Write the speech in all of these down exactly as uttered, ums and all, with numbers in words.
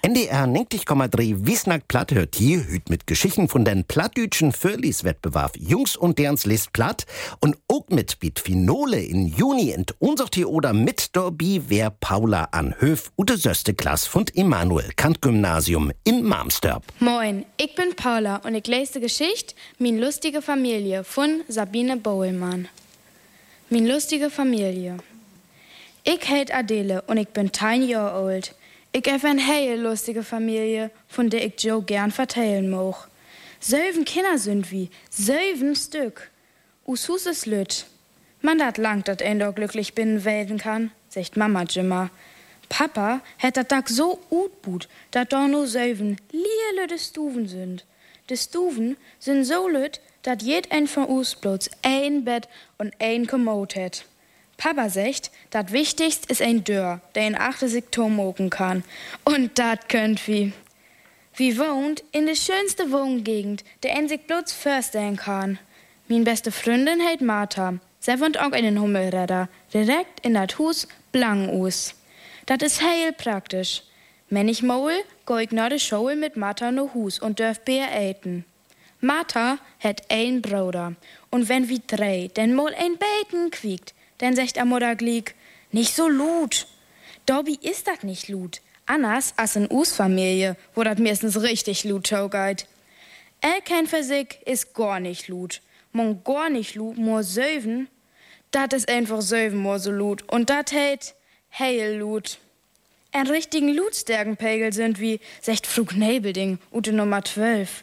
N D R neunzig Komma drei Wiesnack Platt hört hier hüt mit Geschichten von den plattdütschen Förlis-Wettbewerb Jungs und derns lest platt und auch mit bit Finale in Juni in unser Theater mit dabei wär Paula Anhöf ute söste Klasse von Emanuel Kant Gymnasium in Marmstörp. Moin, ich bin Paula und ich lese die Geschichte Min lustige Familie von Sabine Bohlmann. Min lustige Familie. Ich heit Adele und ich bin zehn Jahre alt. Ich hab eine hele lustige Familie, von der ich Joe gern vertellen moch. Söven Kinder sind wie, söven Stück. Us Hus is lüt. Man dat langt, dat ein da glücklich binnen werden kann, sagt Mama Jimmer. Papa hätt dat Tag so utbut, dat da no söven lierle de Stuven sind. De Stuven sind so lüt, dat jed ein von us bloß ein Bett und ein Kommod hätt. Papa sagt, dat Wichtigst ist ein Dörr, der in achte sich mogen kann. Und dat könnt wie. Wie wohnt in der schönste Wohngegend, der ein sich bloß förstellen kann. Min beste Freundin heit Martha. Sie wohnt auch in den Hummelredder, direkt in dat Hus blang us. Dat is heil praktisch. Wenn ich maul, go ich nach de Schule mit Martha no Hus und dörf Bier äten. Martha hat ein Bruder. Und wenn wie drei, denn mal ein Beten quiekt, dann sagt er Mutter gliek, nicht so lut. Dobby ist dat nicht lut. Anders als in us Familie, wo dat meistens richtig lut taugeit. Er kein Physik ist gar nicht lut. Mon gar nicht lut, nur söven. Dat is einfach söven nur so lut. Und dat heit heil lut. Ein richtigen Lutstärkenpegel sind wie, sagt Frug Nebelding, Ute Nummer zwölf.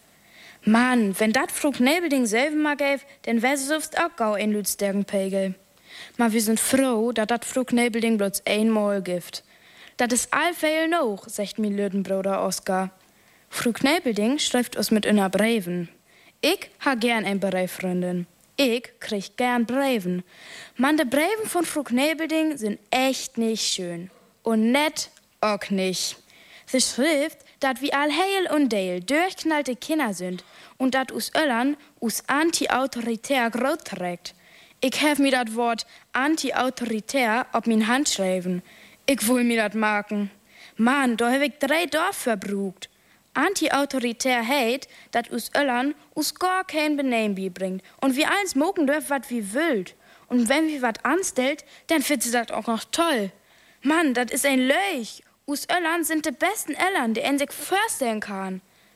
Mann, wenn dat Frug Nebelding söven mal gäf, dann wär sie oft auch gau ein Lutstärkenpegel. Ma wir sind froh, dat dat Frug Nebelding bloß einmal gibt. Dat is allfeil noch, sagt mi Lüdenbruder Oskar. Frug Nebelding schreibt uns mit inner Breven. Ich ha gern ein Breifreundin. Ich krieg gern Breven. Man, de Breven von Frug Nebelding sind echt nicht schön. Und nett auch nicht. Sie schrift, dat wie all heil und deil durchknallte Kinder sind und dat us Öllern us anti-autoritär grot trägt. Ich hef mir dat Wort anti-autoritär ob min Hand schreiben. Ich will mir dat marken. Mann, da hab ich drei Dorf verbrucht. Anti-autoritär heit, dat us Öllern us gar kein Benehmen bibringt und wir eins mogen dürf wat wie wild. Und wenn wir wat anstellt, dann findet sie dat auch noch toll. Mann, dat is ein Leuch. Us Öllern sind de besten Öllern, die en sich vorstellen kann.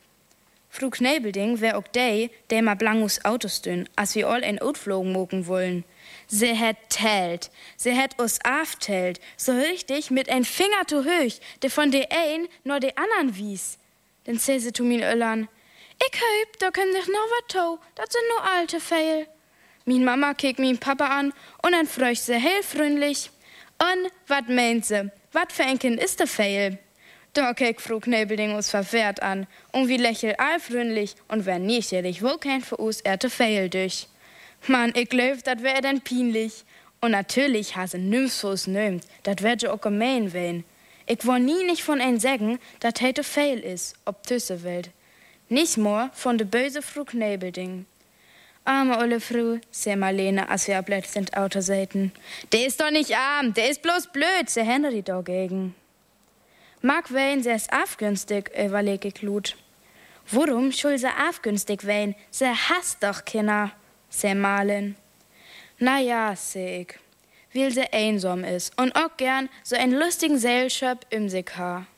Frug Nebelding wär auch dei, der ma blangus Autos dünn, als wir all ein Outflogen mogen wollen. Se het tellt, se het us aftelt, so richtig mit ein Finger zu höch, der von de ein nur de andern wies. Denn seh se zu min Öllern, ich hab, da können sich noch wat tau, dat sind nur alte Feil. Min Mama kick min Papa an und dann fröch se heil freundlich. Und wat meint se, wat für ein Kind ist de Feil? Da kick Frug Nebelding uns verwehrt an und wie lächelt allfreundlich und wenn nicht, hätt ich wohl kein für us erte Feil durch. Mann, ich glaub, dat wär denn pinlich. Und natürlich hase nüms fuß nömt, dat wär jo auch gemein wen. Ich woll nie nicht von ein sägen, dat hätte Feil is, ob Tüsse Welt. Nicht more von de böse Frug Nebelding. Arme olle Frau, seh Marlene, als wir ablett sind Auto säten. Der ist doch nicht arm, der ist bloß blöd, seh Henry dagegen. Mag wein, se ist afgünstig, überleg ich Lut. Worum schul se afgünstig wein, se hasst doch Kinder, seh Marlen. Na ja, seh ich, weil se einsam ist und auch gern so einen lustigen Seelschöp im sich ha.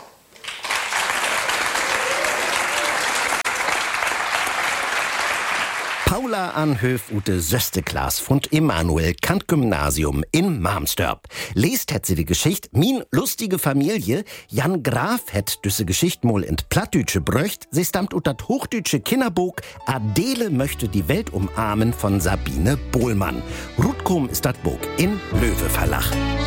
Paula Anhöf ute söste Klasse von Emanuel Kant Gymnasium in Marmstörp. Lest hätt sie die Geschichte Min lustige Familie. Jan Graf hätt düsse Geschicht mol in Plattdütsche bröcht. Sie stammt ut dat hochdütsche Kinderbuch Adele möchte die Welt umarmen von Sabine Bohlmann. Rutkum ist dat Buch in Löwe Verlag.